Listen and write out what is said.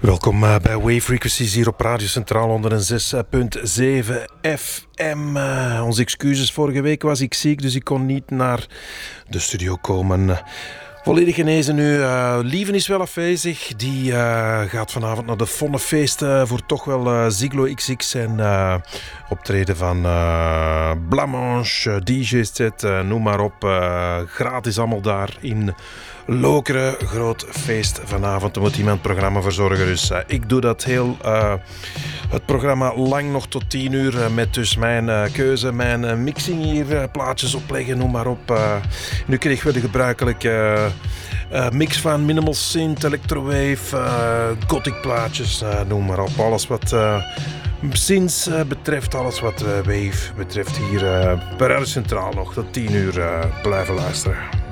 Welkom bij Wave Frequencies hier op Radio Centraal 106.7 FM. Onze excuses, vorige week was ik ziek, dus ik kon niet naar de studio komen. Volledig genezen nu. Lieven is wel afwezig. Die gaat vanavond naar de Vonnefeest voor toch wel Ziglo XX en optreden van Blancmange, DJ-set, noem maar op. Gratis allemaal daar in Lokeren. Groot feest vanavond. Er moet iemand het programma verzorgen. Dus ik doe dat heel het programma lang nog tot 10 uur met dus mijn keuze, mijn mixing hier, plaatjes opleggen, noem maar op. Nu kregen we de gebruikelijke mix van minimal synth, electrowave, gothic plaatjes, noem maar op. Alles wat synths betreft, alles wat wave betreft hier bij Radio Centraal nog tot 10 uur blijven luisteren.